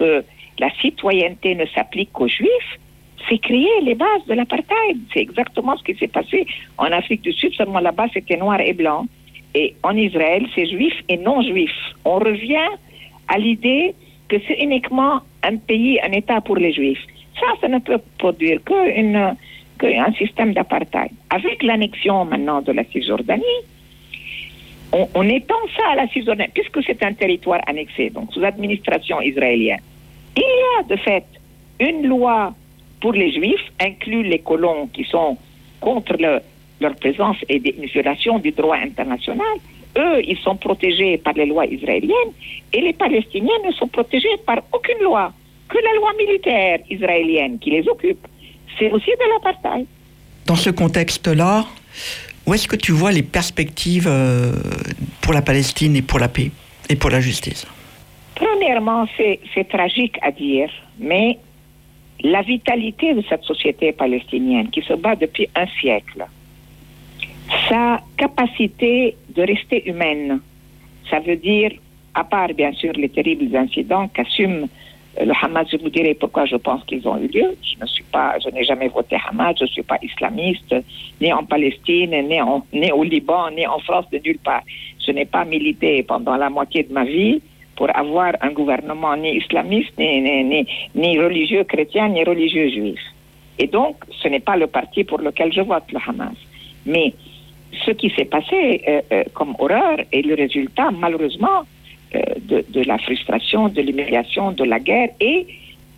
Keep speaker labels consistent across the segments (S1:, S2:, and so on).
S1: que la citoyenneté ne s'applique qu'aux Juifs, c'est créer les bases de l'apartheid. C'est exactement ce qui s'est passé en Afrique du Sud, seulement là-bas c'était noir et blanc. Et en Israël, c'est juif et non-juif. On revient à l'idée que c'est uniquement un pays, un État pour les Juifs. Ça ne peut produire qu'un système d'apartheid. Avec l'annexion maintenant de la Cisjordanie, on étend ça à la Cisjordanie, puisque c'est un territoire annexé, donc sous administration israélienne. Il y a de fait une loi pour les Juifs, inclut les colons qui sont contre leur présence et des violations du droit international. Eux, ils sont protégés par les lois israéliennes et les Palestiniens ne sont protégés par aucune loi, que la loi militaire israélienne qui les occupe. C'est aussi de l'apartheid.
S2: Dans ce contexte-là, où est-ce que tu vois les perspectives pour la Palestine et pour la paix et pour la justice?
S1: Premièrement, c'est tragique à dire, mais la vitalité de cette société palestinienne qui se bat depuis un siècle, sa capacité de rester humaine, ça veut dire, à part bien sûr les terribles incidents qu'assume le Hamas, je vous dirai pourquoi je pense qu'ils ont eu lieu. Je n'ai jamais voté Hamas, je ne suis pas islamiste, ni en Palestine, ni au Liban, ni en France, de nulle part. Je n'ai pas milité pendant la moitié de ma vie pour avoir un gouvernement ni islamiste, ni religieux chrétien, ni religieux juif. Et donc, ce n'est pas le parti pour lequel je vote, le Hamas. Mais ce qui s'est passé comme horreur est le résultat, malheureusement, de la frustration, de l'humiliation, de la guerre et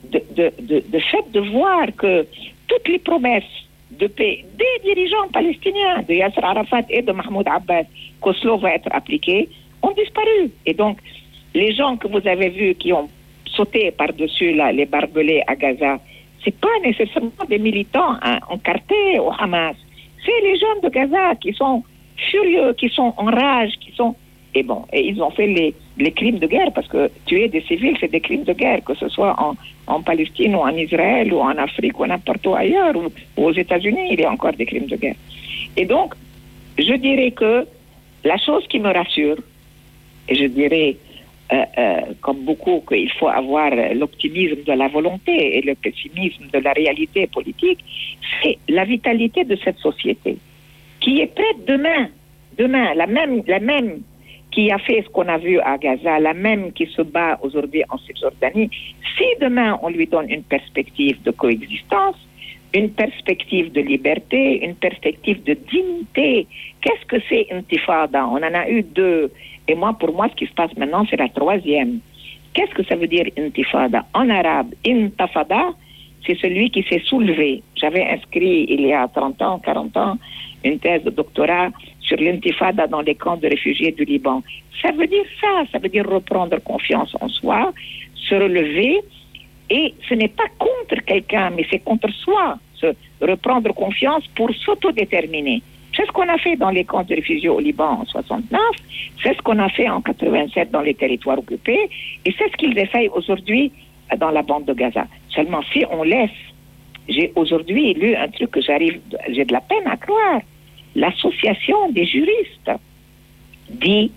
S1: de fait de voir que toutes les promesses de paix des dirigeants palestiniens, de Yasser Arafat et de Mahmoud Abbas, qu'Oslo va être appliqué, ont disparu. Et donc, les gens que vous avez vus qui ont sauté par-dessus les barbelés à Gaza, c'est pas nécessairement des militants encartés au Hamas. C'est les jeunes de Gaza qui sont furieux, qui sont en rage, et ils ont fait les crimes de guerre, parce que tuer des civils, c'est des crimes de guerre, que ce soit en Palestine ou en Israël ou en Afrique ou n'importe où ailleurs, ou aux États-Unis, il y a encore des crimes de guerre. Et donc, je dirais que la chose qui me rassure, et je dirais, comme beaucoup, qu'il faut avoir l'optimisme de la volonté et le pessimisme de la réalité politique, c'est la vitalité de cette société, qui est prête demain, la même qui a fait ce qu'on a vu à Gaza, la même qui se bat aujourd'hui en Cisjordanie. Si demain on lui donne une perspective de coexistence, une perspective de liberté, une perspective de dignité, qu'est-ce que c'est intifada? On en a eu 2. Et pour moi, ce qui se passe maintenant, c'est la 3e. Qu'est-ce que ça veut dire intifada? En arabe, intafada, c'est celui qui s'est soulevé. J'avais inscrit il y a 30 ans, 40 ans, une thèse de doctorat sur l'intifada dans les camps de réfugiés du Liban. Ça veut dire ça veut dire reprendre confiance en soi, se relever, et ce n'est pas contre quelqu'un, mais c'est contre soi, se reprendre confiance pour s'autodéterminer. C'est ce qu'on a fait dans les camps de réfugiés au Liban en 69, c'est ce qu'on a fait en 87 dans les territoires occupés, et c'est ce qu'ils essayent aujourd'hui dans la bande de Gaza. Seulement si on laisse, j'ai aujourd'hui lu un truc que j'ai de la peine à croire, l'association des juristes dit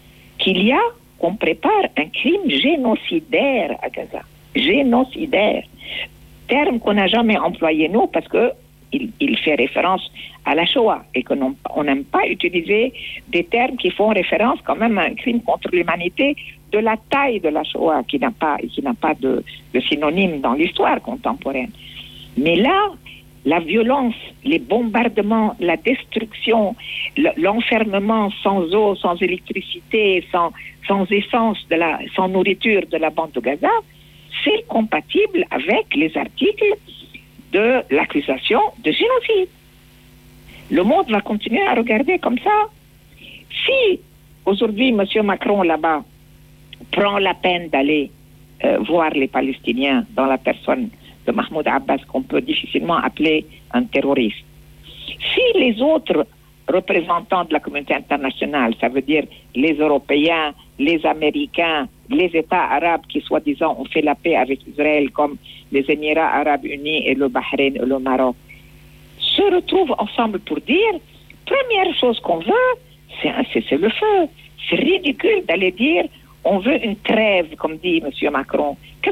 S1: qu'on prépare un crime génocidaire à Gaza. Génocidaire. Terme qu'on n'a jamais employé nous parce que il fait référence à la Shoah et qu'on n'aime pas utiliser des termes qui font référence quand même à un crime contre l'humanité de la taille de la Shoah qui n'a pas de synonyme dans l'histoire contemporaine. Mais là, la violence, les bombardements, la destruction, l'enfermement sans eau, sans électricité, sans essence, sans nourriture de la bande de Gaza, c'est compatible avec les articles de l'accusation de génocide. Le monde va continuer à regarder comme ça. Si aujourd'hui M. Macron là-bas prend la peine d'aller voir les Palestiniens dans la personne de Mahmoud Abbas, qu'on peut difficilement appeler un terroriste. Si les autres représentants de la communauté internationale, ça veut dire les Européens, les Américains, les États arabes qui soi-disant ont fait la paix avec Israël, comme les Émirats arabes unis et le Bahreïn et le Maroc, se retrouvent ensemble pour dire, première chose qu'on veut, c'est un cessez-le-feu. C'est ridicule d'aller dire, on veut une trêve, comme dit M. Macron.